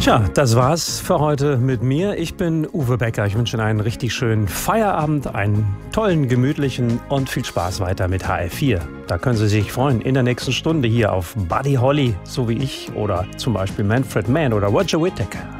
Tja, das war's für heute mit mir. Ich bin Uwe Becker. Ich wünsche Ihnen einen richtig schönen Feierabend, einen tollen, gemütlichen und viel Spaß weiter mit HR4. Da können Sie sich freuen in der nächsten Stunde hier auf Buddy Holly, so wie ich, oder zum Beispiel Manfred Mann oder Roger Whittaker.